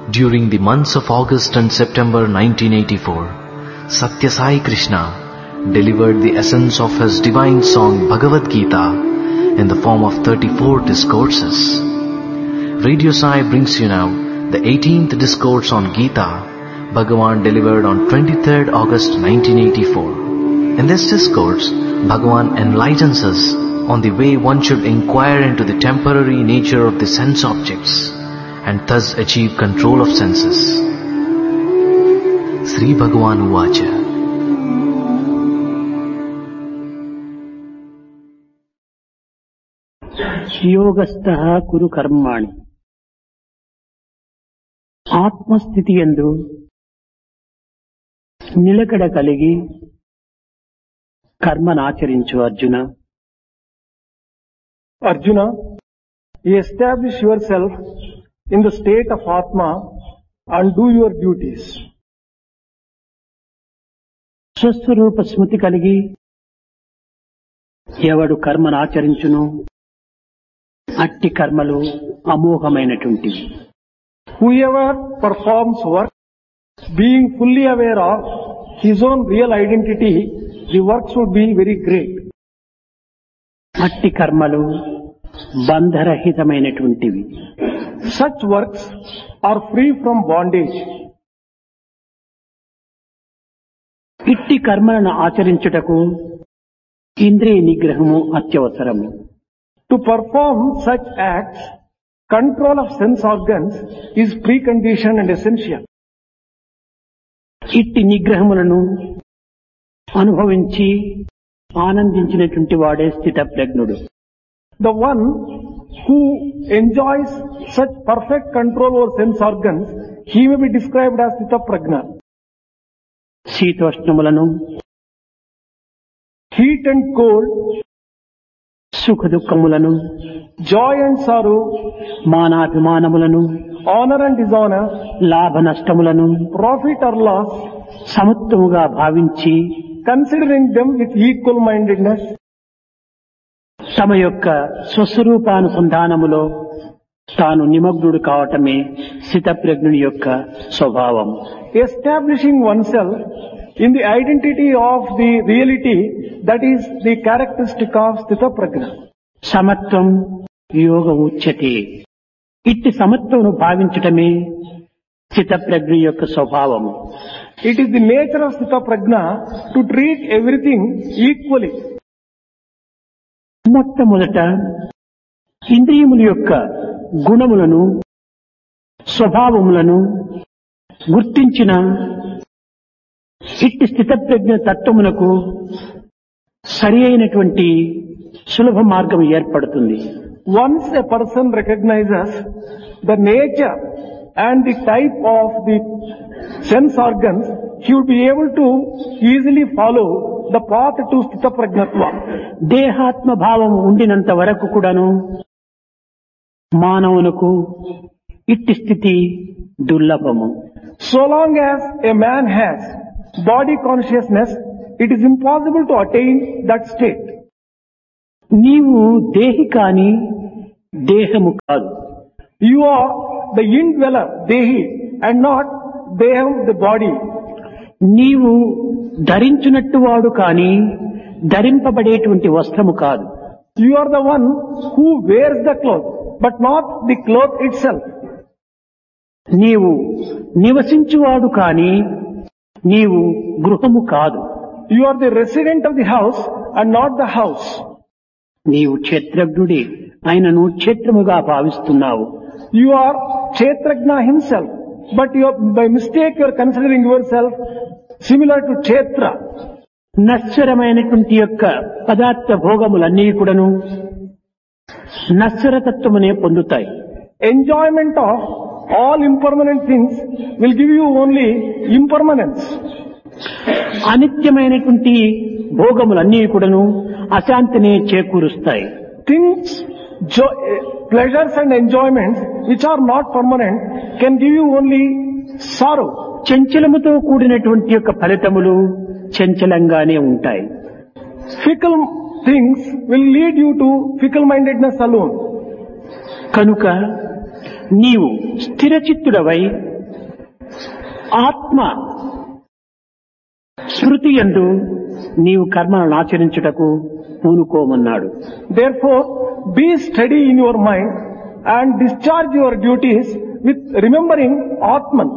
During the months of August and September 1984, Satya Sai Krishna delivered the essence of his divine song Bhagavad Gita in the form of 34 discourses. Radio Sai brings you now the 18th discourse on Gita, Bhagavan delivered on 23rd August 1984. In this discourse, Bhagavan enlightens us on the way one should inquire into the temporary nature of the sense objects and thus achieve control of senses. Sri Bhagavan Uvacha. యోగస్థః కురు కర్మాణి. ఆత్మస్థితి యందు నిలకడ కలిగి కర్మనాచరించు Arjuna. Arjuna, establish yourself in the state of Atma and do your duties. స్వస్వరూప స్మృతి కలిగి ఎవడు కర్మనాచరించును అట్టి కర్మలు అమోఘమైనటువంటివి. Whoever performs work, being fully aware of his own real identity, the works would be very great. అట్టి కర్మలు బంధరహితమైనటువంటివి. Such works are free from bondage. ఇట్టి కర్మలను ఆచరించుటకు ఇంద్రియ నిగ్రహము అత్యవసరము. To perform such acts, control of sense organs is precondition and essential. ఇట్టి నిగ్రహములను అనుభవించి ఆనందించినటువంటి వాడే స్థిత ప్రజ్ఞుడు. The one who enjoys such perfect control over sense organs, he may be described as Sthita Prajna. శీతోష్ణములను, Heat and cold, సుఖ దుఃఖములను, joy and sorrow, మానాభిమానములను, honor and dishonor, లాభ నష్టములను profit or loss, సమత్వముగా భావించి considering them with equal mindedness, తమ యొక్క స్వస్వరూపానుసంధానములో తాను నిమగ్నుడు కావటమే స్థితప్రజ్ఞుని యొక్క స్వభావం. establishing oneself in the identity of the reality, that is the characteristic of Sthita Prajna. సమత్వం యోగ ఉచ్యతే. ఇట్టి సమత్వమును భావించటమే స్థితప్రజ్ఞ యొక్క స్వభావము. It is the nature of Sthita Prajna to treat everything equally. మొట్టమొదట ఇంద్రియముల యొక్క గుణములను, స్వభావములను గుర్తించిన ఇట్టి స్థితప్రజ్ఞ తత్వమునకు సరి అయినటువంటి సులభ మార్గం ఏర్పడుతుంది. Once a person recognizes the nature and the type of the sense organs, he would be able to easily follow the path to Sthita Prajnatva. దేహాత్మ భావం ఉండినంత వరకు కూడాను మానవునకు ఇట్టి స్థితి దుర్లభము. So long as a man has body consciousness, it is impossible to attain that state. నీవు దేహి కాని దేహము కాదు. You are the indweller, Dehi, and not Deham, the body. నీవు ధరించునట్టు వాడు కాని ధరింపబడేటువంటి వస్త్రము కాదు. You are the one who wears the cloth, but not the cloth itself. నీవు నివసించువాడు కాని నీవు గృహము కాదు. You are the resident of the house and not the house. నీవు క్షేత్రజ్ఞుడే ఆయనను క్షేత్రముగా భావిస్తున్నావు. You are Kshetrajna himself, but by mistake you are considering yourself similar to Kshetra. నశ్వరమైనటువంటి యొక్క పదార్థ భోగములన్నీ కూడాను నశ్వరతత్వమునే పొందుతాయి. Enjoyment of all impermanent things will give you only impermanence. అనిత్యమైనటువంటి భోగములన్నీ కూడాను అశాంతిని చేకూరుస్తాయి. Things, pleasures and enjoyments which are not permanent can give you only sorrow. చంచలముతో కూడినటువంటి యొక్క ఫలితములు చంచలంగానే ఉంటాయి. Fickle things will lead you to fickle-mindedness alone. కనుక నీవు స్థిరచిత్తుడవై ఆత్మ స్మృతి యందు నీవు కర్మలను ఆచరించుటకు పూనుకోమన్నాడు. Therefore, be steady in your mind and discharge your duties with remembering Atman.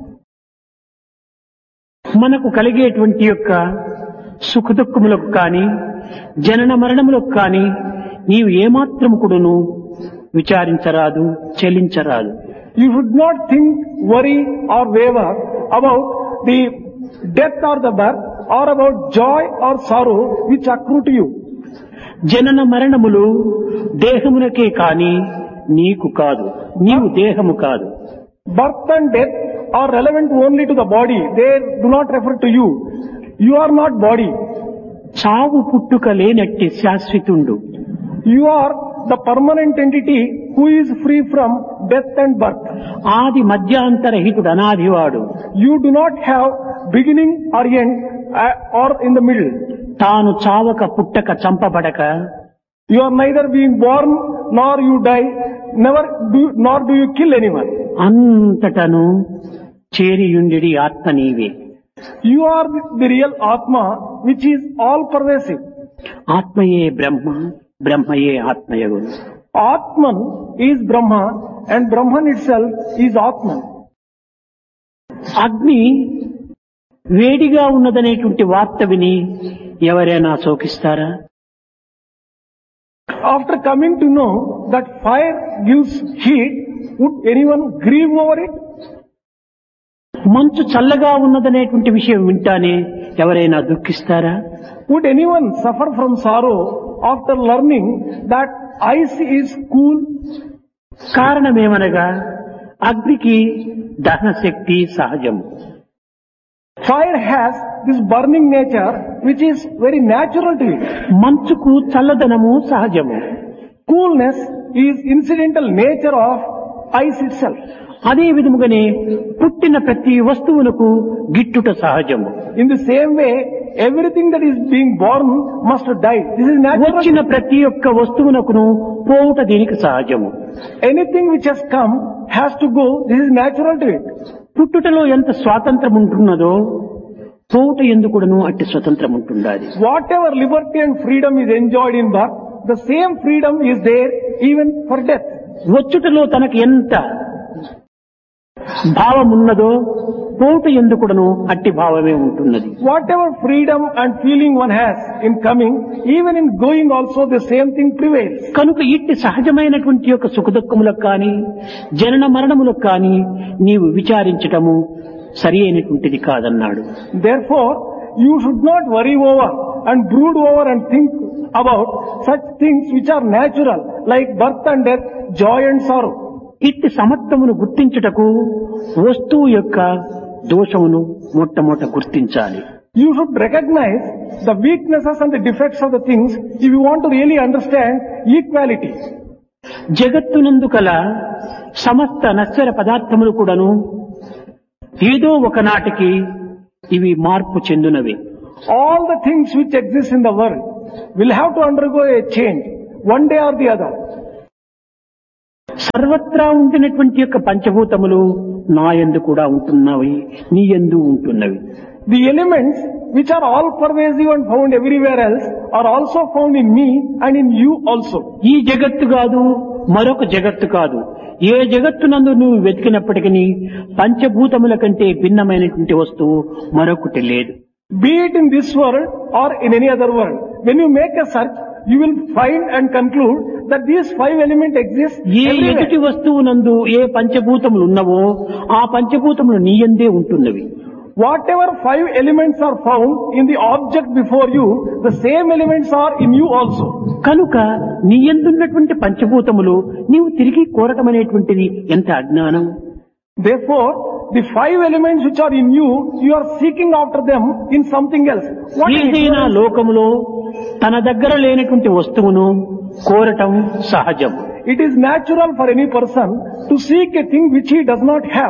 మనకు కలిగేటువంటి యొక్క సుఖదుఖములకు కానీ జనన మరణములకు కానీ నీవు ఏమాత్రము కూడాను విచారించరాదు, చెలించరాదు. You should not think, worry or waver about the death or the birth or about joy or sorrow which accrue to you. జనన మరణములు దేహమునకే కాని నీకు కాదు, నీవు దేహము కాదు. Birth and death are relevant only to the body. They do not refer to you. You are not body. చావు పుట్టుక లేనట్టి శాశ్వతుండు. You are the permanent entity who is free from death and birth. ఆది మధ్యాంతరహితుడు అనాదివాడు. You do not have beginning or end or in the middle. తాను చావక పుట్టక చంపబడక You are neither being born nor you die, nor do you kill anyone. అంతటను చేరియుండి ఆత్మ నీవే. You are the real Atma which is all pervasive. ఆత్మయే బ్రహ్మ, బ్రహ్మయే ఆత్మయగును. Atman is Brahma and Brahman itself is Atman. అగ్ని వేడిగా ఉన్నదనేటువంటి వార్త విని ఎవరైనా శోకిస్తారా? After coming to know that fire gives heat, would anyone grieve over it? మంచు చల్లగా ఉన్నదనేటువంటి విషయం వింటానే ఎవరైనా దుఃఖిస్తారా? Would anyone suffer from sorrow after learning that ice is cool? కారణమేమనగా అగ్నికి దహన శక్తి సహజం. Fire has this burning nature which is very natural to it. మంచుకు చల్లదనము సహజము. Coolness is incidental nature of ice itself. అదే విధముగానే పుట్టిన ప్రతి వస్తువులకు గిట్టుట సహజము. In the same way, everything that is being born must die. This is natural. వచ్చిన ప్రతి ఒక్క వస్తువునకును పోవుట దీనికి సహజము. Anything which has come has to go. This is natural to it. పుట్టుటలో ఎంత స్వాతంత్రం ఉంటున్నదో పోవుట ఎందుకును అట్టి స్వతంత్రం ఉంటుండాలి. Whatever liberty and freedom is enjoyed in birth, the same freedom is there even for death. వచ్చుటలో తనకు ఎంత భావం ఉన్నదో పోవుట ఎందుకును అట్టి భావమే ఉంటున్నది. Whatever freedom and feeling one has in coming, even in going also the same thing prevails. కనుక ఇట్టి సహజమైనటువంటి యొక్క సుఖదుఖములకు కానీ జనన మరణములకు కానీ నీవు విచారించటము సరి అయినటువంటిది కాదన్నాడు. Therefore, you should not worry over and brood over and think about such things which are natural like birth and death, joy and sorrow. ఇట్టి సమత్వమును గుర్తించుటకు వస్తువు యొక్క దోషమును మొట్టమొదట గుర్తించాలి. You should recognize the weaknesses and the defects of the things if you want to really understand equality. జగత్తునందు కల సమస్త నశ్వర పదార్థములు కూడాను ఏదో ఒకనాటికి ఇవి మార్పు చెందునవి. All the things which exist in the world will have to undergo a change one day or the other. సర్వత్రా ఉంటున్నటువంటి యొక్క పంచభూతములు నా యందు కూడా ఉంటున్నవి, నీ యందు ఉంటున్నవి. The elements which are all pervasive and found everywhere else are also found in me and in you also. ఈ జగత్తు కాదు, మరొక జగత్తు కాదు. ఏ జగత్తునందు నువ్వు వెతికినప్పటికీ పంచభూతముల కంటే భిన్నమైనటువంటి వస్తువు మరొకటి లేదు. Be it in this world or in any other world, when you make a search, you will find and conclude that these five elements exist ఏ ఎదుటి everywhere. వస్తువునందు ఏ పంచభూతములు ఉన్నవో ఆ పంచభూతములు నీ యందే ఉంటున్నవి. Whatever five elements are found in the object before you, the same elements are in you also. కనుక నీ యందున్నటువంటి పంచభూతములు నీవు తిరిగి కోరటం అనేటువంటిది ఎంత అజ్ఞానం. Therefore, the five elements which are in you, you are seeking after them in something else. What is ఏదైనా ignorance? లోకములో తన దగ్గర లేనటువంటి వస్తువును కోరటం సహజం. It is natural for any person to seek a thing which he does not have.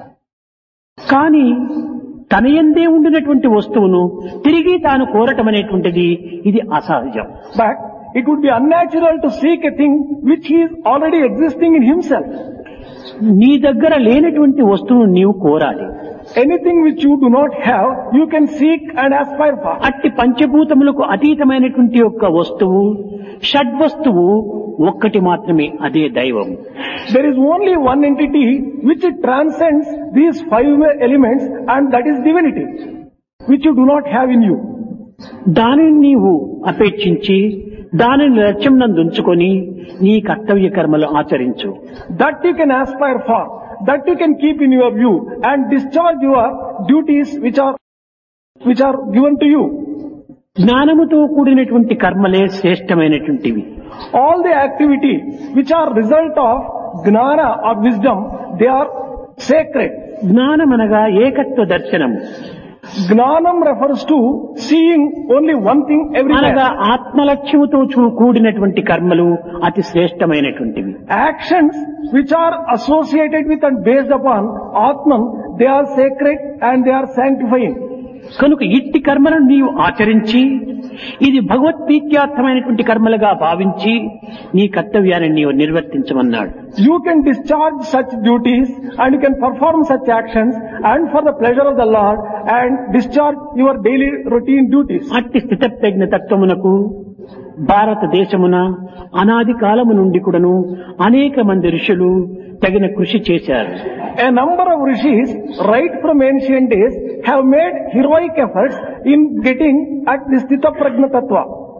కానీ తన యందే ఉండినటువంటి వస్తువును తిరిగి తాను కోరటం అనేటువంటిది ఇది అసహజం. But it would be unnatural to seek a thing which he is already existing in himself. నీ దగ్గర లేనటువంటి వస్తువును నీవు కోరాలి. Anything which you do not have, you can seek and aspire for. అట్టి పంచభూతములకు అతీతమైనటువంటి యొక్క వస్తువు షడ్వస్తువు ఒక్కటి మాత్రమే, అదే దైవం. There is only one entity which transcends these five elements, and that is divinity, which you do not have in you. దానిని నీవు అపేక్షించి దానిని లక్ష్యం నందుంచుకొని నీ కర్తవ్య కర్మలు ఆచరించు. That you can aspire for, that you can keep in your view and discharge your duties which are given to you. జ్ఞానముతో కూడినటువంటి కర్మలే శ్రేష్టమైనటువంటివి. All the activity which are result of gnana or wisdom, they are sacred. జ్ఞానమనగా ఏకత్వ దర్శనం. Gnanam refers to seeing only one thing అనగా everywhere. ఆత్మలక్ష్యముతో కూడినటువంటి కర్మలు అతి శ్రేష్టమైనటువంటివి. Actions which are associated with and based upon Atman, they are sacred and they are sanctifying. కనుక ఇట్టి కర్మలను నీవు ఆచరించి ఇది భగవత్ప్రీత్యార్థమైనటువంటి కర్మలుగా భావించి నీ కర్తవ్యాన్ని నీవు నిర్వర్తించమన్నాడు. You can discharge such duties and you can perform such actions and for the pleasure of the Lord and discharge your daily routine duties. అట్టి స్థితప్రజ్ఞ తత్వమునకు భారతదేశమున అనాది కాలము నుండి కూడాను అనేక మంది ఋషులు తగిన కృషి చేశారు. A number of rishis right from ancient days have made heroic efforts in getting at the Sthita Prajna Tattva.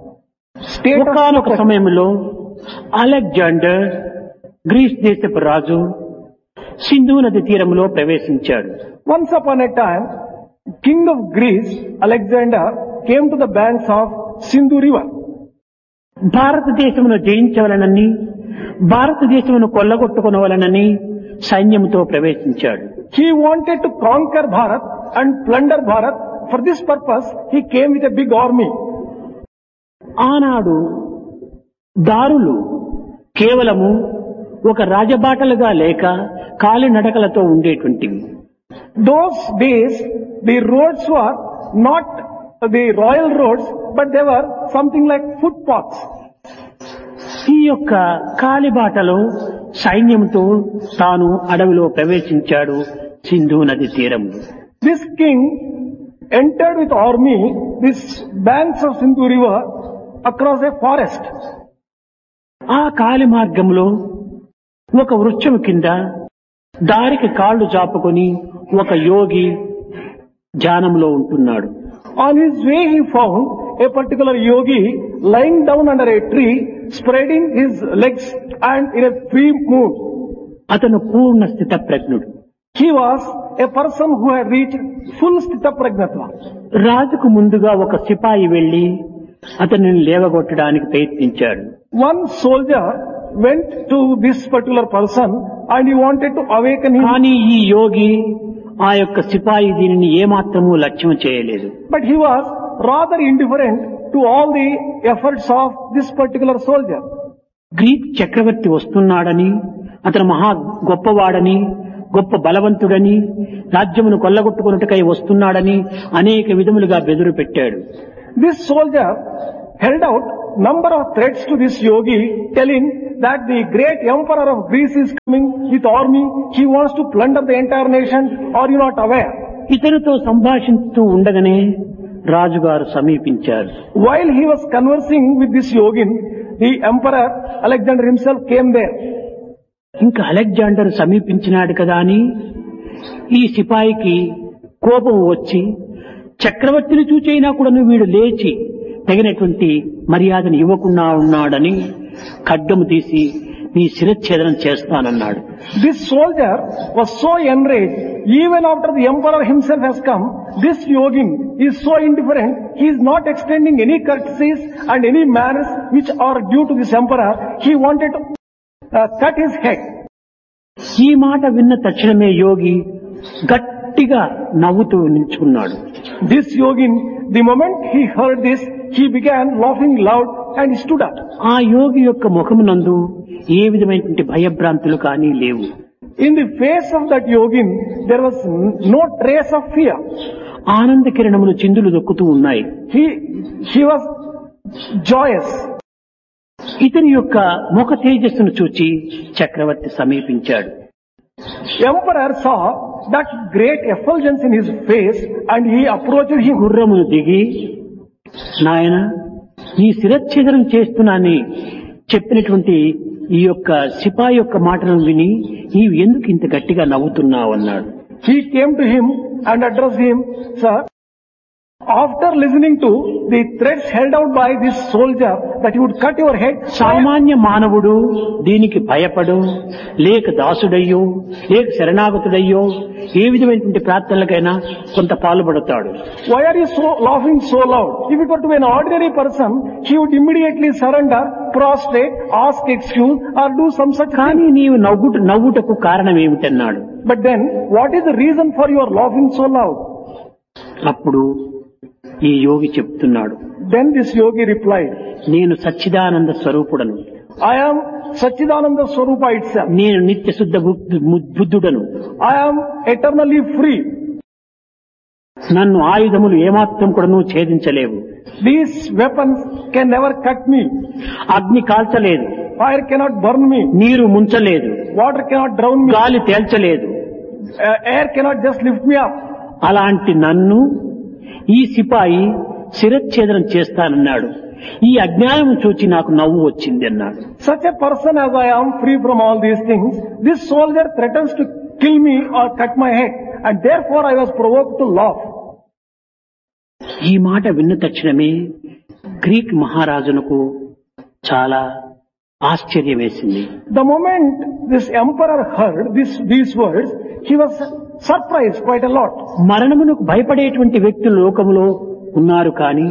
ఒకానొక సమయంలో అలెగ్జాండర్ గ్రీస్ దేశపు రాజు సింధు నది తీరంలో ప్రవేశించాడు. Once upon a time, King of Greece, Alexander, came to the banks of Sindhu river. భారతదేశమును జయించవలనని భారతదేశమును కొల్లగొట్టుకునవలనని సైన్యంతో ప్రవేశించాడు. He wanted to conquer Bharat and plunder Bharat. For this purpose, he came with a big army. ఆనాడు దారులు కేవలము ఒక రాజబాటలుగా లేక కాలినడకలతో ఉండేటువంటివి. Those days, the roads were not the royal roads, but they were something like footpaths. ఈ యొక్క కాలిబాటలో సైన్యంతో తాను అడవిలో ప్రవేశించాడు సింధు నది తీరము. This king entered with army this banks of Sindhu river across a forest. ఆ కాలి మార్గంలో ఒక వృక్షము కింద దారికి కాళ్ళు చాపుకొని ఒక యోగి ధ్యానంలో ఉంటున్నాడు. On his way he found a particular yogi lying down under a tree, spreading his legs and in a free mood. అతను పూర్ణ స్థిత ప్రజ్ఞుడు. He was a person who had reached full Sthita Prajnatva. రాజుకు ముందుగా ఒక సిపాయి వెళ్లి అతనిని లేవగొట్టడానికి ప్రయత్నించాడు. One soldier went to this particular person and he wanted to awaken him. కానీ ఈ యోగి ఆ యొక్క సిపాయి దీనిని ఏమాత్రమూ లక్ష్యం చేయలేదు. But he was rather indifferent to all the efforts of this particular soldier. Greek చక్రవర్తి వస్తున్నాడని అతను మహా గొప్పవాడని గొప్ప బలవంతుడని రాజ్యమును కొల్లగొట్టుకున్నట్టుకై వస్తున్నాడని అనేక విధములుగా బెదురు పెట్టాడు. This soldier held out number of threats to this yogi, telling that the great emperor of Greece is coming with army. He wants to plunder the entire nation. Are you not aware? ఇతనితో సంభాషిస్తూ ఉండగానే రాజుగారు సమీపించారు. While he was conversing with this yogin, the emperor Alexander himself came there. ఇంకా Alexander సమీపించినాడు కదా అని ఈ సిపాయికి కోపం వచ్చి చక్రవర్తిని చూచైనా కూడా వీడు లేచి తగినటువంటి మర్యాదను ఇవ్వకుండా ఉన్నాడని ఖడ్గము తీసి నీ శిరచ్ఛేదనం చేస్తానన్నాడు. This soldier was so enraged, even after the emperor himself has come, this yogin is so indifferent, he is not extending any courtesies and any manners which are due to this emperor. He wanted to cut his head. ఈ మాట విన్న తక్షణమే యోగి గట్టిగా నవ్వుతూ నిల్చుకున్నాడు. This yogin, the moment he heard this, he began laughing loud and he stood up. ఆ యోగి యొక్క ముఖమునందు ఏ విధమైనటువంటి భయభ్రాంతులు కానీ లేవు. In the face of that yogin, there was no trace of fear. ఆనంద కిరణములు చిందులు దొక్కుతూ ఉన్నాయి. He was joyous. ఇతని యొక్క ముఖ తేజస్సును చూచి చక్రవర్తి సమీపించాడు. Emperor saw that great effulgence in his face and he approaches him. గుర్రమును దిగి, నాయన నీ శిరచ్ఛేదనం చేస్తున్నానని చెప్పినటువంటి ఈ యొక్క సిపాయి యొక్క మాటలను విని నీవు ఎందుకు ఇంత గట్టిగా నవ్వుతున్నావు అన్నాడు. He came to him and addressed him, sir, after listening to the threats held out by this soldier that he would cut your head. సామాన్య మానవుడు దీనికి భయపడు, లేక దాసుడయ్యో, లేక శరణాగతుడయ్యో ఏ విధమైనటువంటి ప్రార్థనలకైనా కొంత పాల్పడతాడు. Why are you so laughing so loud? If it were to be an ordinary person, he would immediately surrender, prostrate, ask excuse or do some such thing. కానీ నీవు నవ్వుటకు కారణం ఏమిటన్నాడు. But then, what is the reason for your laughing so loud? అప్పుడు ఈ యోగి చెప్తున్నాడు, Then this yogi replied, నేను Sachchidananda స్వరూపుడను, I am Sachidananda Swarupa itself. నేను నిత్య శుద్ధ బుద్ధుడను, I am eternally free. నన్ను ఆయుధములు ఏమాత్రం కూడాను ఛేదించలేవు. These weapons can never cut me. అగ్ని కాల్చలేదు, Fire cannot burn me. నీరు ముంచలేదు, Water cannot drown me. గాలి తేల్చలేదు. Air cannot just lift me up. అలాంటి నన్ను ఈ సిపాయి శిరచ్ఛేదనం చేస్తానన్నాడు. ఈ అజ్ఞానం చూచి నాకు నవ్వు వచ్చింది అన్నాడు. Such a person as I am, free from all these things, this soldier threatens to kill me or cut my head, and therefore I was provoked to laugh. ఈ మాట విన్న తక్షణమే గ్రీక్ మహారాజునకు చాలా ఆశ్చర్యం వేసింది. The moment this emperor heard these words, he was surprised quite a lot. మరణమునకు భయపడేటువంటి వ్యక్తులు లోకములో ఉన్నారు, కానీ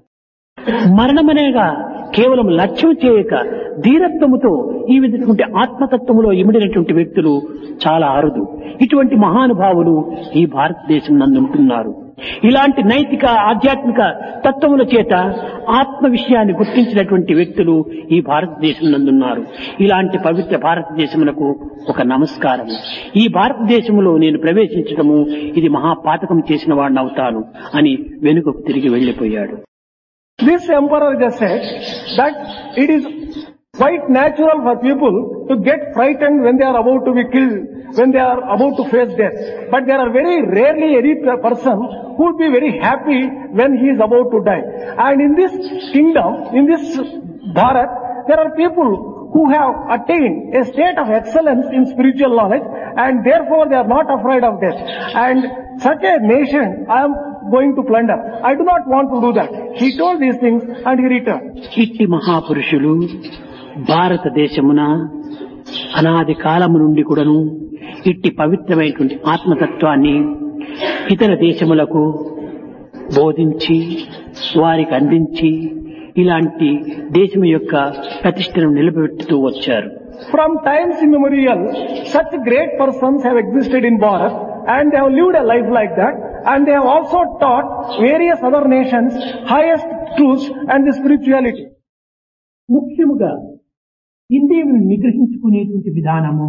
మరణమనేగా కేవలం లక్ష్యం చేయక ధీరత్వముతో ఈ విధమైనటువంటి ఆత్మతత్వములో ఇమిడినటువంటి వ్యక్తులు చాలా అరుదు. ఇటువంటి మహానుభావులు ఈ భారతదేశం నందు ఉంటున్నారు. ఇలాంటి నైతిక ఆధ్యాత్మిక తత్వముల చేత ఆత్మ విషయాన్ని గుర్తించినటువంటి వ్యక్తులు ఈ భారతదేశం నందున్నారు. ఇలాంటి పవిత్ర భారతదేశమునకు ఒక నమస్కారము. ఈ భారతదేశంలో నేను ప్రవేశించడము ఇది మహాపాతకం చేసిన వాడిని అవుతాను అని వెనుకకు తిరిగి వెళ్లిపోయాడు. This emperor just said that it is quite natural for people to get frightened when they are about to be killed, when they are about to face death. But there are very rarely any person who would be very happy when he is about to die. And in this kingdom, in this Bharat, there are people who have attained a state of excellence in spiritual knowledge, and therefore they are not afraid of death. And such a nation I am going to plunder. I do not want to do that. He told these things and he returned. ఇట్టి మహాపురుషులు భారతదేశమున అనాది కాలము నుండి కూడాను ఇట్టి పవిత్రమైనటువంటి ఆత్మతత్వాన్ని ఇతర దేశములకు బోధించి వారికి అందించి ఇలాంటి దేశం యొక్క ప్రతిష్టను నిలబెట్టుతూ వచ్చారు. From times immemorial, such great persons have existed in Bharat and they have lived a life like that, and they have also taught various other nations highest truths and the spirituality. ముఖ్యముగా ఇంద్రియమును నిగ్రహించుకునేటువంటి విధానము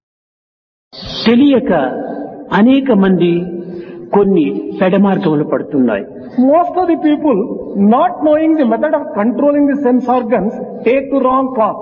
తెలియక అనేక మంది కొన్ని పెడమార్గములు పడుతున్నాయి. Most of the people, not knowing the method of controlling the sense organs, take the wrong path.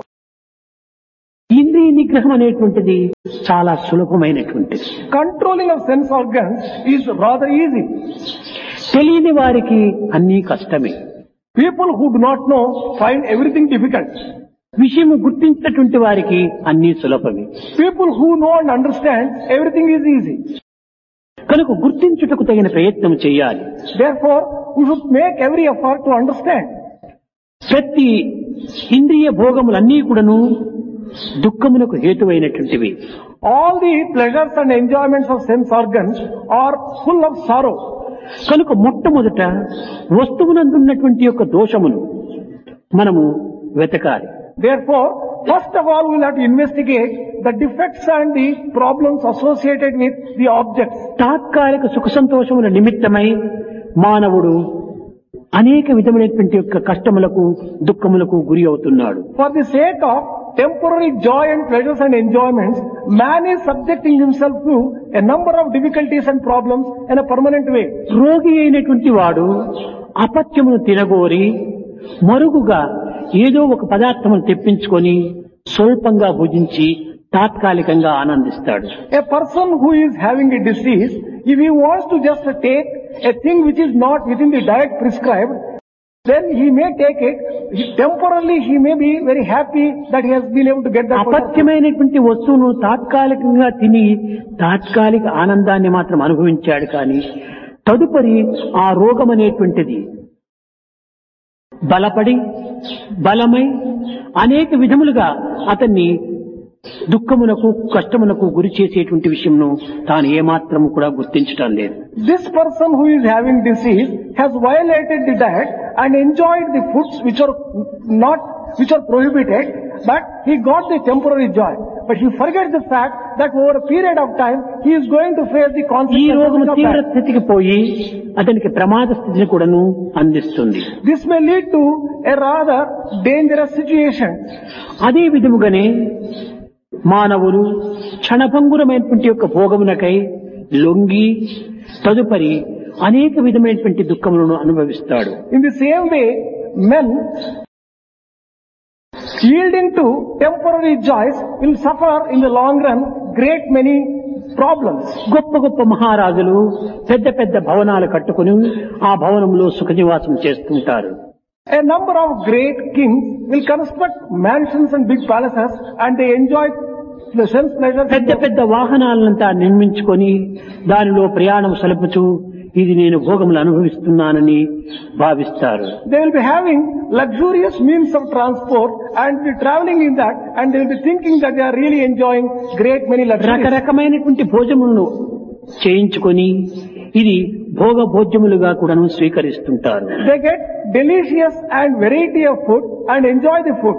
ఇంద్రియ నిగ్రహం అనేటువంటిది చాలా సులభమైనటువంటిది. Controlling of sense organs is rather easy. తెలియని వారికి అన్నీ కష్టమే. People who do not know find everything difficult. విషయము గుర్తించినటువంటి వారికి అన్నీ సులభమే. People who know and understand, everything is easy. కనుక గుర్తించుటకు తగిన ప్రయత్నం చేయాలి. Therefore, we should make every effort to understand. ప్రతి ఇంద్రియ భోగములన్నీ కూడాను దుఃఖమునకు హేతువైనటువంటివి. All the pleasures and enjoyments of sense organs are full of sorrow. కనుక మొట్టమొదట వస్తువునందున్నటువంటి యొక్క దోషమును మనము వెతకాలి. Therefore, first of all, we will have to investigate the defects and the problems associated with the objects. తాత్కాలిక సుఖ సంతోషముల నిమిత్తమై మానవుడు అనేక విధమైనటువంటి యొక్క కష్టములకు దుఃఖములకు గురి అవుతున్నాడు. For the sake of temporary joy and pleasures and enjoyments, man is subjecting himself to a number of difficulties and problems in a permanent way. రోగి అయినటువంటి వాడు అపత్యమును తినగోరి మరుగుగా ఏదో ఒక పదార్థమును తెప్పించుకొని స్వల్పంగా భుజించి తాత్కాలికంగా ఆనందిస్తాడు. A person who is having a disease, if he wants to just take a thing which is not within the diet prescribed, then he may take it. Temporarily he may be very happy that he has been able to get that. అపత్యమైనటువంటి వస్తువును తాత్కాలికంగా తిని తాత్కాలిక ఆనందాన్ని మాత్రం అనుభవించాడు. కానీ తదుపరి ఆ రోగం అనేటువంటిది బలమై అనేక విధములుగా అతన్ని దుఃఖమునకు కష్టమునకు గురి చేసేటువంటి విషయంను తాను ఏమాత్రము కూడా గుర్తించటం లేదు. This person who is having disease has violated the diet and enjoyed the foods which are prohibited, but he got the temporary joy. But he forgets the fact that over a period of time he is going to face the ఈ consequences రోగము of తీవ్ర that. స్థితికి పోయి అతనికి ప్రమాద స్థితిని కూడాను అందిస్తుంది. This may lead to a rather dangerous situation. అదే విధముగానే మానవులు క్షణభంగురమైనటువంటి యొక్క భోగమునకై లొంగి తదుపరి అనేక విధమైనటువంటి దుఃఖములను అనుభవిస్తాడు. In the same way, men yielding to temporary joys will suffer in the long run great many problems. గొప్ప గొప్ప మహారాజులు పెద్ద పెద్ద భవనాలు కట్టుకుని ఆ భవనంలో సుఖనివాసం చేస్తుంటారు. A number of great kings will construct mansions and big palaces and they enjoy the sense pleasures. పెద్ద పెద్ద వాహనాలంతా నిర్మించుకొని దానిలో ప్రయాణం సలుపుచూ ఇది నేను భోగములు అనుభవిస్తున్నానని భావిస్తారు. They will be having luxurious means of transport and be traveling in that, and they will be thinking that they are really enjoying great many luxuries. రకరకమైనటువంటి భోజములను చేయించుకొని ఇది భోగ భోజ్యములుగా కూడాను స్వీకరిస్తుంటారు. They get delicious and variety of food and enjoy the food.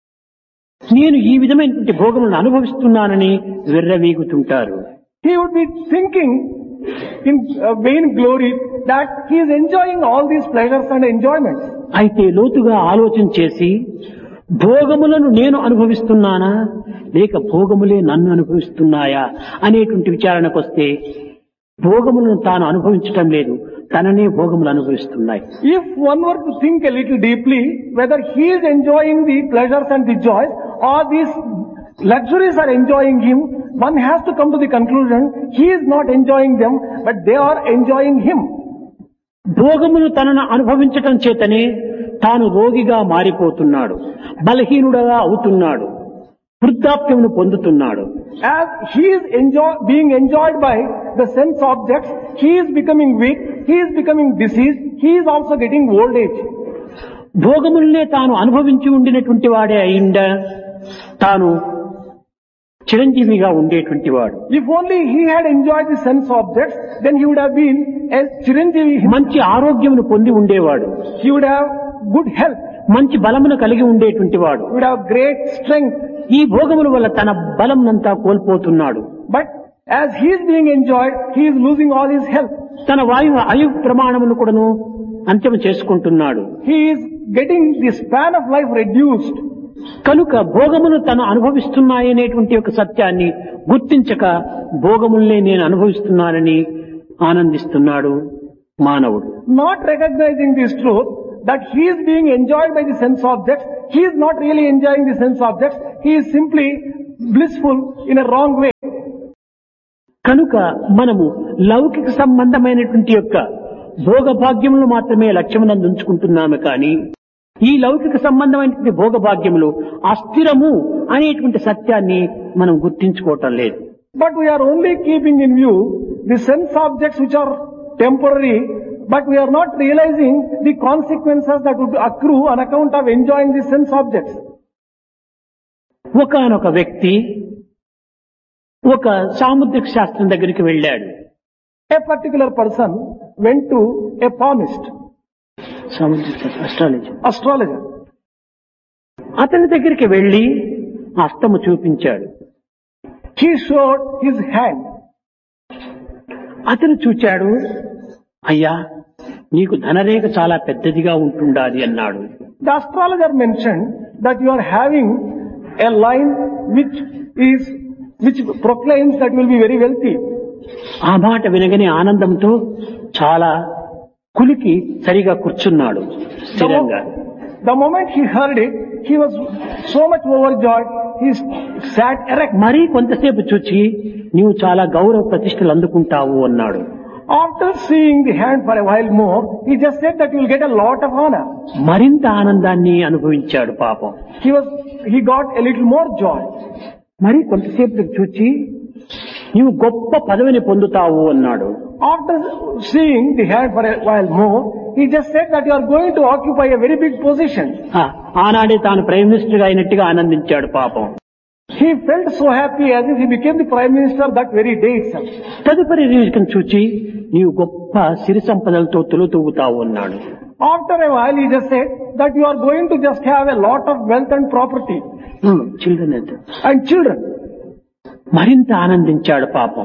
నేను ఈ విధమైనటువంటి భోగములను అనుభవిస్తున్నానని విర్రవీగుతుంటారు. He would be thinking in vain glory that he is enjoying all these pleasures and enjoyments. అయితే లోతుగా ఆలోచన చేసి భోగములను నేను అనుభవిస్తున్నానా లేక భోగములే నన్ను అనుభవిస్తున్నాయా అనేటువంటి విచారణకు వస్తే భోగములను తాను అనుభవించటం లేదు, తననే భోగములు అనుభవిస్తున్నాయి. If one were to think a little deeply whether he is enjoying the pleasures and the joys or these luxuries are enjoying him, one has to come to the conclusion he is not enjoying them but they are enjoying him. భోగమును తనను అనుభవించటం చేతనే తాను రోగిగా మారిపోతున్నాడు, బలహీనుడుగా అవుతున్నాడు, వృద్ధాప్యమును పొందుతున్నాడు. As he is being enjoyed by the sense objects, he is becoming weak, he is becoming diseased, he is also getting old age. భోగములనే తాను అనుభవించి ఉండినటువంటి వాడే అయిండ తాను చిరంజీవిగా ఉండేటువంటి వాడు. If only he had enjoyed the sense objects, then he would have been a Chiranjeevi. మంచి ఆరోగ్యమును పొంది ఉండేవాడు, He would have good health, మంచి బలమును కలిగి ఉండేటువంటి వాడు. he would have great strength. ఈ భోగముల వల్ల తన బలంనంతా కోల్పోతున్నాడు. But as he is being enjoyed, he is losing all his health. తన ఆయు ప్రమాణమును కూడాను అంత్యం చేసుకుంటున్నాడు. He is getting the span of life reduced. కనుక భోగమును తను అనుభవిస్తున్నాయనేటువంటి ఒక సత్యాన్ని గుర్తించక భోగముల్నే నేను అనుభవిస్తున్నానని ఆనందిస్తున్నాడు మానవుడు. Not recognizing this truth that he is being enjoyed by the sense objects, he is not really enjoying the sense objects, he is simply blissful in a wrong way. కనుక మనము లౌకిక సంబంధమైనటువంటి యొక్క భోగభాగ్యములు మాత్రమే లక్ష్యమునందు ఉంచుకుంటున్నాము కానీ ఈ లౌకిక సంబంధమైనటువంటి భోగభాగ్యములు అస్థిరము అనేటువంటి సత్యాన్ని మనం గుర్తించుకోవటం లేదు. But we are only keeping in view the sense objects which are temporary, but we are not realizing the consequences that would accrue on account of enjoying the sense objects. ఒకానొక వ్యక్తి ఒక సాముద్రిక శాస్త్రం దగ్గరికి వెళ్ళాడు. A particular person went to a palmist, astrologer. అతని దగ్గరికి వెళ్లి హస్తము చూపించాడు. He showed his hand. అతను చూచాడు, అయ్యా నీకు ధనరేఖ చాలా పెద్దదిగా ఉంటుండాలి అన్నాడు. The astrologer mentioned that you are having a line which proclaims that you will be very wealthy. ఆ మాట వినగానే ఆనందంతో చాలా కులికి సరిగా కూర్చున్నాడు స్థిరంగా. The moment he heard it, he was so much overjoyed, he sat erect. మరీ కొంతసేపు చూచి నీవు చాలా గౌరవ ప్రతిష్టలు అందుకుంటావు అన్నాడు. After seeing the hand for a while more, he just said that you will get a lot of honor. మరింత ఆనందాన్ని అనుభవించాడు పాపం. He got a little more joy. మరి కొంతసేపు చూచి నీవు గొప్ప పదవిని పొందుతావు అన్నాడు. After seeing the hand for a while more, he just said that you are going to occupy a very big position. ఆనాడే తాను ప్రైమ్ మినిస్టర్ గా అయినట్టుగా ఆనందించాడు పాపం. He felt so happy as if he became the prime minister that very day itself. తదుపరి రోజును చూచి నీవు గొప్ప సిరి సంపదలతో తులుతూగుతావు అన్నాడు. After a while, he just said that you are going to just have a lot of wealth and property. Children. మరింత ఆనందించాడు పాపం.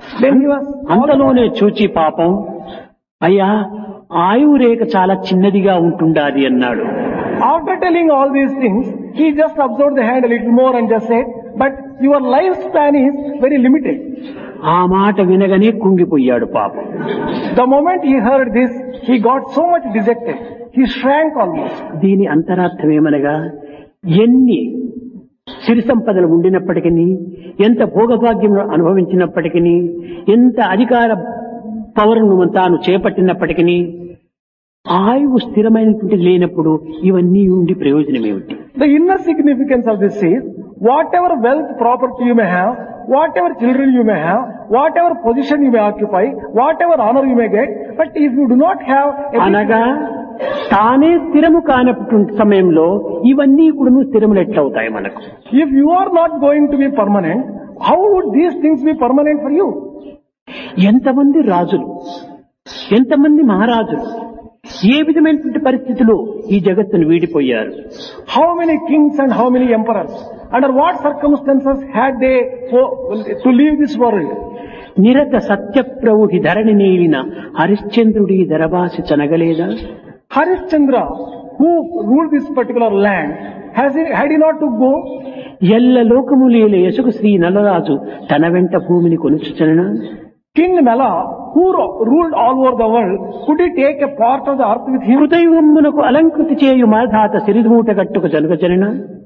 అంతలోనే చూచి పాపం, అయ్యా ఆయువు రేఖ చాలా చిన్నదిగా ఉంటుండాది అన్నాడు. After telling all these things, he just observed the hand a little more and just said, but your lifespan is very limited. ఆ మాట వినగానే కుంగిపోయాడు పాపం. The moment he heard this, he got so much dejected. He shrank almost. దీని అంతరార్థం ఏమనగా, ఎన్ని సిరి సంపదలు ఉండినప్పటికీ, ఎంత భోగభాగ్యం అనుభవించినప్పటికీ, ఎంత అధికార పవరును తాను చేపట్టినప్పటికీ, ఆయువు స్థిరమైనటువంటి లేనప్పుడు ఇవన్నీ ఉండి ప్రయోజనం ఏమిటి? The inner significance of this is, whatever wealth, property you may have, whatever children you may have, whatever position you may occupy, whatever honor you may get, but if you do not have అనగా తానే స్థిరము కానటువంటి సమయంలో ఇవన్నీ కూడా స్థిరములు ఎట్లవుతాయి మనకు? If you are not going to be permanent, how would these things be permanent for you? ఎంతమంది రాజులు, ఎంతమంది మహారాజులు ఏ విధమైనటువంటి పరిస్థితుల్లో ఈ జగత్తును వీడిపోయారు? How many kings and how many emperors? Under what circumstances had they to leave this world? నిరత సత్యప్రభుహి Dharani నేలిన హరిశ్చంద్రుడి ధరభాసి చనగలేదా? Harishchandra, who ruled this particular land, had he not to go? ఎల్ల లోకములేల యశకు శ్రీ నలరాజు తన వెంట భూమిని కొనుచుచన. King Nala, who ruled all over the world, could he take a part of the earth with him? హృదయమునకు అలంకృతి చేయు మాధాత సిరిమూట గట్టుకు జనగజన.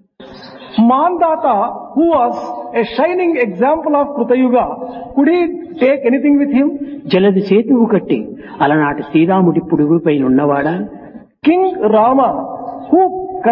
Mandata, who was a shining example of Krutayuga, could he take anything with him? జలది సేతువు కట్టి అలనాటి శ్రీరాముడి పుడుగుపై ఉన్నవాడా? King Rama, who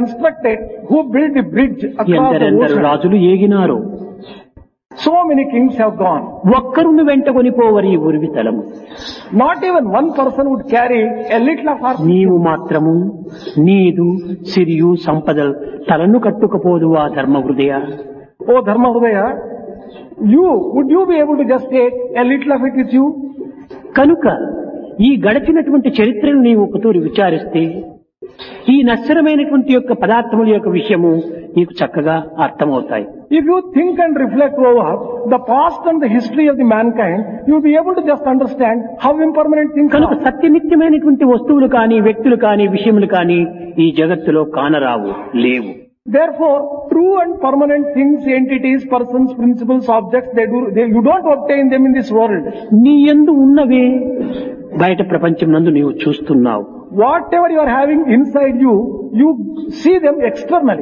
built the bridge across the ocean. రాజులు ఏగినారు. So many kings have gone. ఒక్కరును వెంట కొనిపోవరి ఉరివితలము. Not even one person would carry a little of earth. నీవు మాత్రము నీదు సిరియు సంపదలు తలను కట్టుకపోదు ఆ ధర్మ హృదయ. Oh Dharma Hridaya, would you be able to just take a little of it with you? కనుక ఈ గడిచినటువంటి చరిత్రను నీవు ఒకతూరి విచారిస్తే ఈ నశ్వరమైనటువంటి యొక్క పదార్థముల యొక్క విషయము నీకు చక్కగా అర్థమవుతాయి. If you think and reflect over the past and the history of the mankind, you will be able to just understand how impermanent things కనుక are. సత్యనిత్యమైనటువంటి వస్తువులు కానీ, వ్యక్తులు కానీ, విషయములు కానీ ఈ జగత్తులో కానరావు, లేవు. Therefore, true and permanent things, entities, persons, principles, objects, you don't obtain them in this world. నీ యందు ఉన్నవే బయట ప్రపంచం నందు నీవు చూస్తున్నావు. Whatever you are having inside you, you see them externally.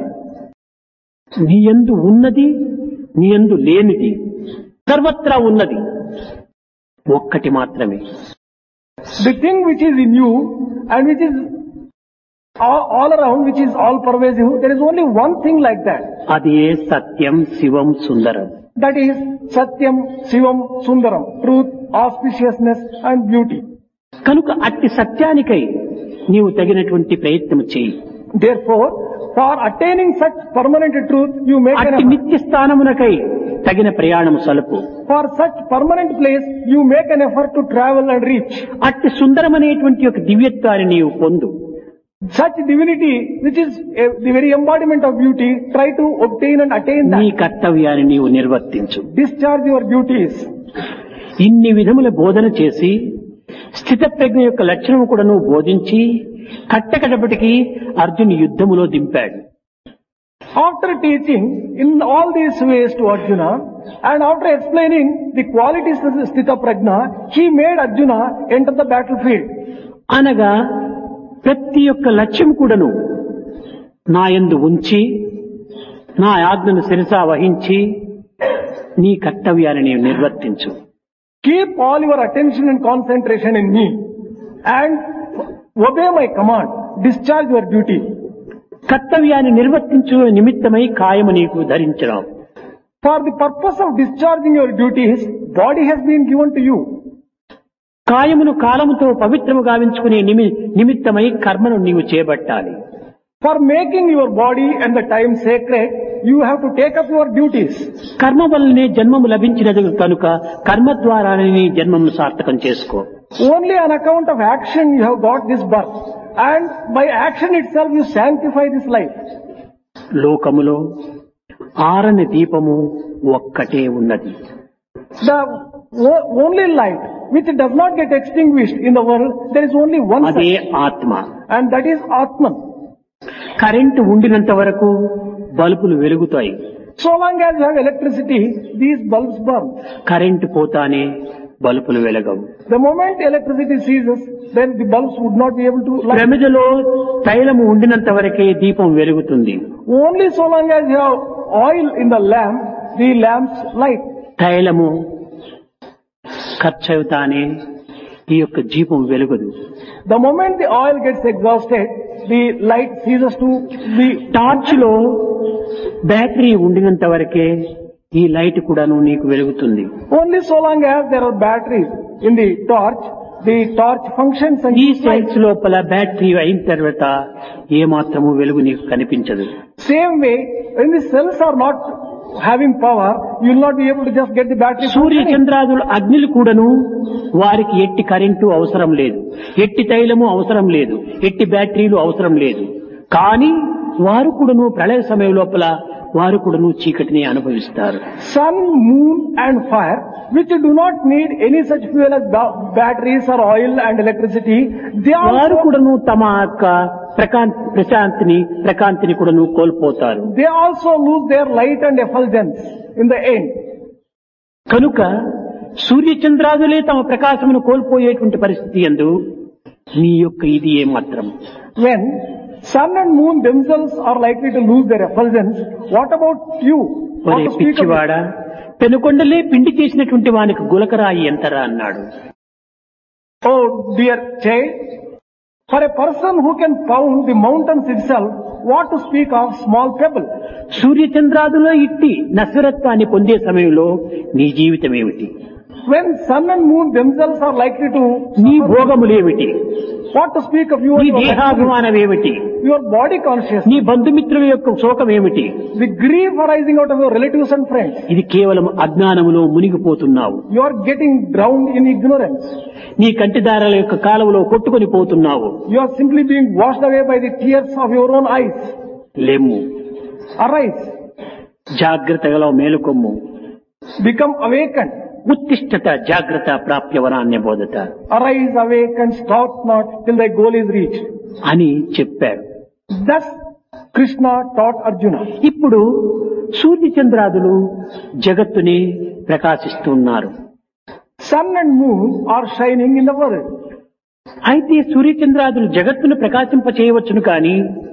నీ యందు ఉన్నది, నీ యందు లేనిది, సర్వత్రా ఉన్నది ఒక్కటి మాత్రమే. The thing which is in you and which is all around, which is all pervasive, there is only one thing like that. అది సత్యం, శివం, సుందరం. That is Satyam, Shivam, Sundaram, truth, auspiciousness and beauty. కనుక అట్టి సత్యానికై నీవు తగినటువంటి ప్రయత్నం చేయి. Therefore, for attaining such permanent truth, you make an అట్టి effort. నిత్య స్థానమునకై తగిన ప్రయాణము సలుపు. For such permanent place, you make an effort to travel and reach. అట్టి సుందరమనేటువంటి ఒక దివ్యత్వాన్ని నీవు పొందు. Such divinity, which is the very embodiment of beauty, try to obtain and attain నీ that. కర్తవ్యాన్ని నీవు నిర్వర్తించు. Discharge your duties. ఇన్ని విధముల బోధన చేసి స్థిత ప్రజ్ఞ యొక్క లక్షణము కూడా నువ్వు బోధించి కట్టకడపటికి అర్జున్ యుద్ధములో దింపాడు. After teaching in all these ways to Arjuna, and after explaining the qualities of Sthita Prajna, he made Arjuna enter the battlefield. అనగా ప్రతి ఒక్క లక్ష్యం కూడాను నా యందు ఉంచి నా ఆజ్ఞను శిరసా వహించి నీ కర్తవ్యాన్ని నీవు నిర్వర్తించు. Keep all your attention and concentration in me and obey my command. Discharge your duty. కర్తవ్యాన్ని నిర్వర్తించు నిమిత్తమై కాయము నీకు ధరించడం. For the purpose of discharging your duties, body has been given to you. కాయమును కాలముతో పవిత్రము గావించుకునే నిమిత్తమై కర్మను నీవు చేపట్టాలి. For making your body and the time sacred, you have to take up your duties. కర్మ వల్లనే జన్మము లభించినది కనుక కర్మ ద్వారానే నీ జన్మము సార్థకం చేసుకో. Only on account of action you have got this birth, and by action itself you sanctify this life. లోకములో ఆరని దీపము ఒక్కటే ఉన్నది. The only light which does not get extinguished in the world, there is only one అదే such, ఆత్మ. and that is Atman. Current ఉండినంత వరకు బల్బులు వెలుగుతాయి. So long as you have electricity, these bulbs burn. Current పోతానే బల్బులు వెలగవు. The moment electricity ceases, then the bulbs would not be able to light. ప్రమిదలో తైలము ఉండినంత వరకే దీపం వెలుగుతుంది. Only so long as you have oil in the lamp, the lamps light. తైలము ఖర్చవుతానే ఈ యొక్క దీపం వెలుగదు. The moment the oil gets exhausted, the light ceases to be. Torch లో బ్యాటరీ ఉండినంత వరకే ఈ లైట్ కూడాను నీకు వెలుగుతుంది. Only so long as there are batteries in the torch functions and ఈ gives light. సెల్స్ లోపల బ్యాటరీ అయిన తర్వాత ఏ మాత్రము వెలుగు నీకు కనిపించదు. Same way, when the cells are not having power, you will not be able to just get the battery Surya functioning. చంద్రాదులు అగ్నిలు కూడాను వారికి ఎట్టి కరెంటు అవసరం లేదు, ఎట్టి తైలము అవసరం లేదు, ఎట్టి బ్యాటరీలు అవసరం లేదు. కానీ వారు కూడాను ప్రళయ సమయం లోపల వారు కూడాను చీకటిని అనుభవిస్తారు. Sun, moon and fire, which do not need any such fuel as batteries or oil and electricity, they వారు also, కూడాను తమ యొక్క ప్రకాంతిని కూడాను కోల్పోతారు. they also lose their light and effulgence in the end. కనుక సూర్య చంద్రాదులే తమ ప్రకాశమును కోల్పోయేటువంటి పరిస్థితి యందు నీ యొక్క ఇది ఏమాత్రం. When sun and moon themselves are likely to lose their effulgence, what about you? What ఒరే to speak of పిచ్చివాడ, పెనుకొండలే పిండి చేసినటువంటి వానికి గులకరాయి ఎంతరా అన్నాడు. Oh dear child, for a person who can pound the mountains itself, what to speak of small pebble? సూర్య చంద్రాదులో ఇట్టి నశ్వరత్వాన్ని పొందే సమయంలో నీ జీవితం ఏమిటి? When sun and moon themselves are likely to నీ suffer, భోగములేమిటి? what to speak of you నీ and your luxury, దేహాభిమానం ఏమిటి? your body consciousness, నీ బంధుమిత్రుల యొక్క శోకం ఏమిటి? the grief arising out of your relatives and friends. ఇది కేవలం అజ్ఞానములో మునిగిపోతున్నావు. You are getting drowned in ignorance. నీ కంటిదారాల యొక్క కాలువలో కొట్టుకొని పోతున్నావు. You are simply being washed away by the tears of your own eyes. లెమ్ము, Arise, జాగ్రత్తగా మేలుకొమ్ము. become awakened. ఉత్తిష్టత జాగ్రత్త ప్రాప్య వరాన్య బోధత Arise, awake and stop not till thy goal is reached. అని చెప్పాడు. Thus Krishna taught Arjuna. ఇప్పుడు సూర్య చంద్రాదులు జగత్తుని ప్రకాశిస్తున్నారు. Sun and moon are shining in the world. అయితే సూర్యచంద్రాదులు జగత్తును ప్రకాశింప చేయవచ్చును కానీ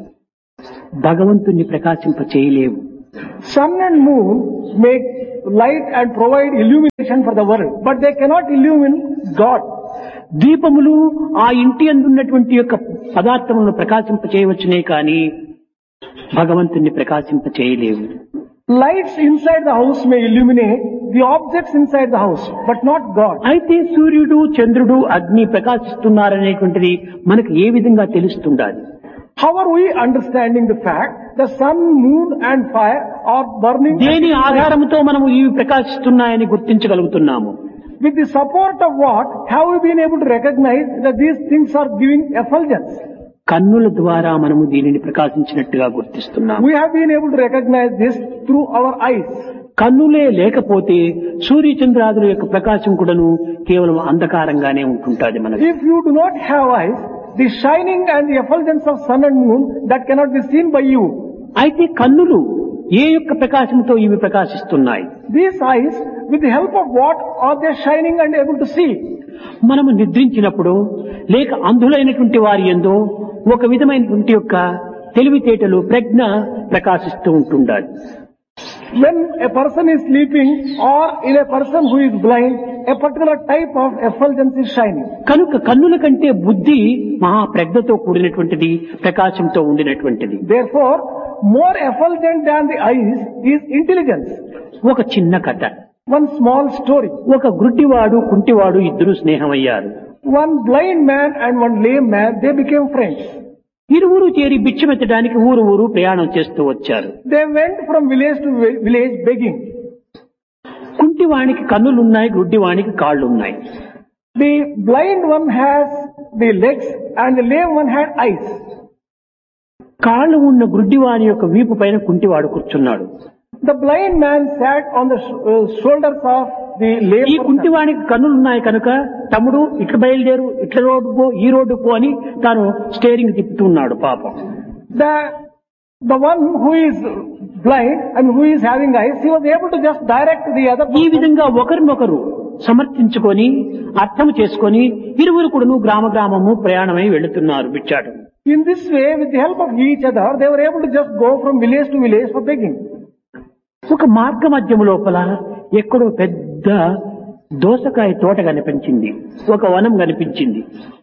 భగవంతుణ్ణి ప్రకాశింప చేయలేవు. Sun and moon make light and provide illumination for the world, but they cannot illumine God. దీపములు ఆ ఇంటి అందున్నటువంటి యొక్క పదార్థములను ప్రకాశింప చేయవచ్చునే కానీ భగవంతుణ్ణి ప్రకాశింప చేయలేవు. Lights inside the house may illuminate the objects inside the house, but not God. అయితే సూర్యుడు చంద్రుడు అగ్ని ప్రకాశిస్తున్నారనేటువంటిది మనకు ఏ విధంగా తెలుస్తుండాలి? How are we understanding the fact the sun, moon and fire are burning? దేని ఆధారంతో మనము ఇవి ప్రకాశిస్తున్నాయని గుర్తించగలుగుతున్నాము? With the support of what have we been able to recognize that these things are giving effulgence? కన్నుల ద్వారా మనము దీనిని ప్రకాశించినట్టుగా గుర్తిస్తున్నాము. We have been able to recognize this through our eyes. కన్నులే లేకపోతే సూర్యచంద్రాదుల యొక్క ప్రకాశం కూడాను కేవలం అంధకారంగానే ఉంటుంటాది మనకు. If you do not have eyes, the shining and the effulgence of sun and moon, that cannot be seen by you. అయితే కన్నులు ఏ యొక్క ప్రకాశంతో ఇవి ప్రకాశిస్తున్నాయి? These eyes, with the help of what are they shining and able to see? మనము నిద్రించినప్పుడు లేక అంధులైనటువంటి వారి యందు ఒక విధమైనటువంటి యొక్క తెలివితేటలు ప్రజ్ఞ ప్రకాశిస్తూ ఉంటుండాలి. When a person is sleeping or in a person who is blind, a particular type of effulgence is shining. కనుక కన్నుల కంటే బుద్ధి మహా ప్రజ్ఞతో కూడినటువంటిది, ప్రకాశంతో ఉండినటువంటిది. Therefore, more effulgent than the eyes is intelligence. ఒక చిన్న కథ. One small story. ఒక గుడ్డివాడు కుంటివాడు ఇద్దరు స్నేహమయ్యారు. One blind man and one lame man, they became friends. ఇరువురు చేరి బిచ్చమెత్తడానికి ఊరు ఊరు ప్రయాణం చేస్తూ వచ్చారు. They went from village to village begging. కుంటివానికి కన్నులున్నాయి, గుడ్డివానికి కాళ్ళున్నాయి. The blind one has the legs and the lame one had eyes. కాళ్ళు ఉన్న గుడ్డివాని యొక్క వీపు పైన కుంటివాడు కూర్చున్నాడు. The blind man sat on the shoulders of the lame ఈ person. కుంటివానికి కన్నులున్నాయి కనుక తమ్ముడు ఇట్లా బయలుదేరు, ఇట్లా రోడ్డు పో, ఈ రోడ్డు పో అని తాను స్టీరింగ్ తిప్పుతున్నాడు పాపం. The one who is blind and who is having eyes, he was able to just direct the other ఈ person. విధంగా ఒకరినొకరు సమర్థించుకొని అర్థం చేసుకొని ఇరువురు కూడాను గ్రామము ప్రయాణమై వెళుతున్నారు బిచ్చాడు. In this way, with the help of each other, they were able to just go from village to village for begging. ఒక మార్గ మధ్యం లోపల ఎక్కడో పెద్ద దోసకాయ తోట కనిపించింది, ఒక వనం కనిపించింది.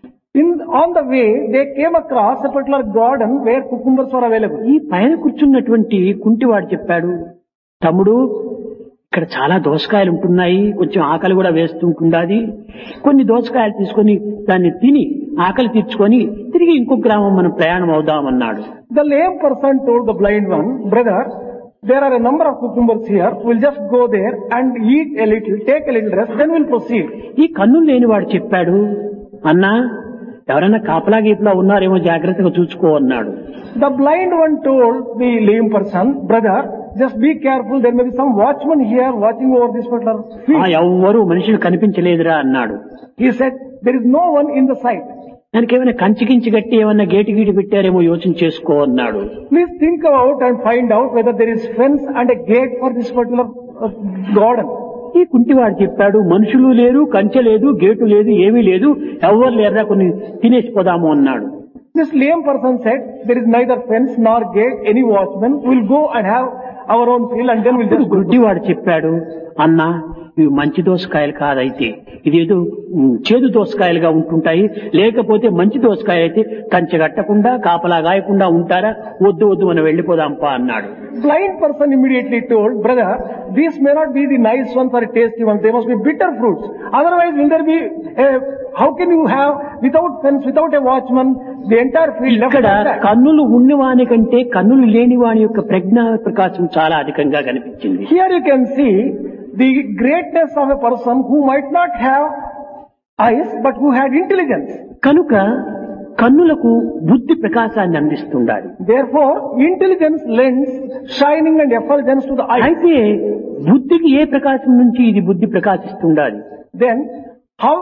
On the way, they came across a particular garden where cucumbers were available. ఈ పైన కూర్చున్నటువంటి కుంటివాడు చెప్పాడు, తమ్ముడు ఇక్కడ చాలా దోసకాయలు ఉంటున్నాయి, కొంచెం ఆకలి కూడా వేస్తుంటుండాది, కొన్ని దోసకాయలు తీసుకొని దాన్ని తిని ఆకలి తీర్చుకొని తిరిగి ఇంకో గ్రామం మనం ప్రయాణం అవుదామన్నాడు. The lame person told the blind one, brother, there are a number of cucumbers here, we'll just go there and eat a little, take a little rest, then we'll proceed. ఈ కన్నులు లేనివాడు చెప్పాడు, అన్నా ఎవరైనా కాపలా గీపలా ఉన్నారేమో జాగ్రత్తగా చూసుకో అన్నాడు. The blind one told the lame person, brother, just be careful, there may be some watchman here watching over this particular field. ఎవ్వరూ మనుషులు కనిపించలేదురా అన్నాడు. He said, there is no one in the sight. దానికి ఏమైనా కంచికించి గట్టి ఏమన్నా gate గీటు పెట్టారేమో యోచన చేసుకో అన్నాడు. Please think about and find out whether there is fence and a gate for this particular garden. ఈ కుంటివాడు చెప్పాడు, మనుషులు లేరు, కంచె లేదు, గేటు లేదు, ఏమీ లేదు, ఎవరు లేరా, కొన్ని తినేసిపోదాము అన్నాడు. This lame person said, there is neither fence nor gate, any watchman, we'll go and have our own field and then we'll just go. గుడ్డివాడు చెప్పాడు, అన్నా ఇవి మంచి దోసకాయలు కాదైతే, ఇదేదో చేదు దోసకాయలుగా ఉంటుంటాయి, లేకపోతే మంచి దోసకాయ అయితే కంచె కట్టకుండా కాపలా గాయకుండా ఉంటారా, వద్దు వద్దు మనం వెళ్ళిపోదాంపా అన్నాడు. Blind person immediately told, brother, these may not be the nice ones or tasty ones, they must be bitter fruits. Otherwise, will there be how can you have, without fence, without a watchman, the entire field left ఇక్కడ like that? కన్నులు ఉన్నవాని కంటే కన్నులు లేని వాని యొక్క ప్రజ్ఞా ప్రకాశం చాలా అధికంగా కనిపించింది. Here you can see the greatness of a person who might not have eyes but who had intelligence. కనుక కన్నులకు బుద్ధి ప్రకాశాన్ని అందిస్తుండాలి. Therefore, intelligence lends shining and effulgence to the eyes. అయితే బుద్ధికి ఏ ప్రకాశం నుంచి ఇది బుద్ధి ప్రకాశిస్తుండాలి? Then, how,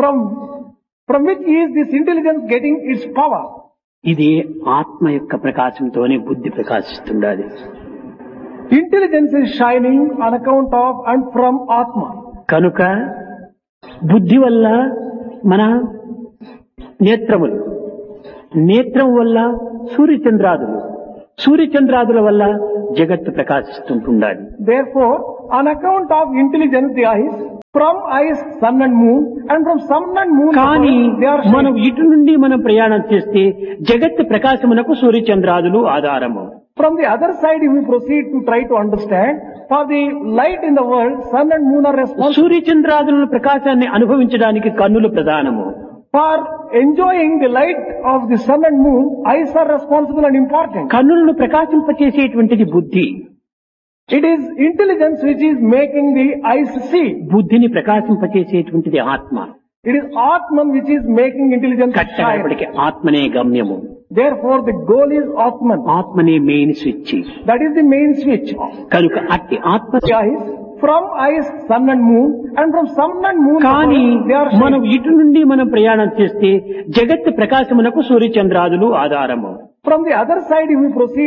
from which is this intelligence getting its power? ఇది ఆత్మ యొక్క ప్రకాశంతోనే బుద్ధి ప్రకాశిస్తుండాలి. Intelligence is shining on account of and from Atma. కనుక బుద్ధి వల్ల మన నేత్రములు, నేత్రం వల్ల సూర్యచంద్రాదులు, సూర్యచంద్రాదుల వల్ల జగత్తు ప్రకాశిస్తుంటుండాలి. Therefore, on account of intelligence, the eyes, from eyes, sun and moon, and from sun and moon, కానీ they are మనం shining. ఇటు నుండి మనం ప్రయాణం చేస్తే జగత్తు ప్రకాశమునకు సూర్యచంద్రాదులు ఆధారము. From the other side, if we proceed to try to understand, for the light in the world, sun and moon are responsible. సూర్యచంద్రాదుల ప్రకాశాన్ని అనుభవించడానికి కన్నులు ప్రధానము. For enjoying the light of the sun and moon, eyes are responsible and important. కన్నులను ప్రకాశింపచేసేటువంటిది బుద్ధి. It is intelligence which is making the eyes see. బుద్ధిని ప్రకాశింపచేసేటువంటిది ఆత్మ. It is Atman which is making intelligence shine. కట్టడపటికి ఆత్మనే గమ్యము. Therefore, the goal is Atman. ఆత్మనే main switch. That is the main switch. కనుక అట్టి ఆత్మ The eyes, from eyes, sun and moon, and from sun and moon, కానీ they are మనం shining. ఇటు నుండి మనం ప్రయాణం చేస్తే జగత్తు ప్రకాశమునకు సూర్యచంద్రాదులు ఆధారము. From the other side, if we proceed